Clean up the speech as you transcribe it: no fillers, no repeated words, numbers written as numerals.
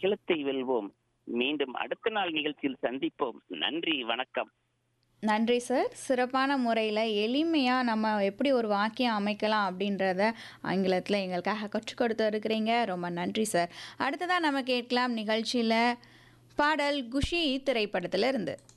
அகிலத்தை வெல்வோம். மீண்டும் அடுத்த நாள் நிகழ்ச்சியில் சந்திப்போம். நன்றி, வணக்கம். நன்றி சார். சிறப்பான முறையில எளிமையா நம்ம எப்படி ஒரு வாக்கியம் அமைக்கலாம் அப்படின்றத ஆங்கிலத்தில எங்களுக்காக கற்றுக் கொடுத்து இருக்கிறீங்க. ரொம்ப நன்றி சார். அடுத்ததா நம்ம கேட்கலாம் நிகழ்ச்சியில பாடல் குஷி திரைப்படத்திலிருந்து.